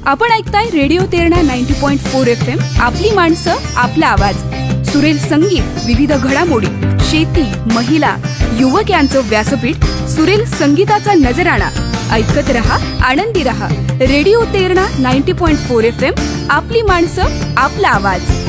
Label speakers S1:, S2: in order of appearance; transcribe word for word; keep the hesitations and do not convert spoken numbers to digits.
S1: आपण ऐकताय रेडिओ तेरणा नव्वद पॉइंट चार एफ एम. आपली माणसं, आपला आवाज. सुरेल संगीत, विविध घडामोडी, शेती, महिला, युवक यांचं व्यासपीठ. सुरेल संगीताचा नजराणा. ऐकत रहा, आनंदी रहा. रेडिओ तेरणा नव्वद पॉइंट चार एफ एम. आपली माणसं, आपला आवाज.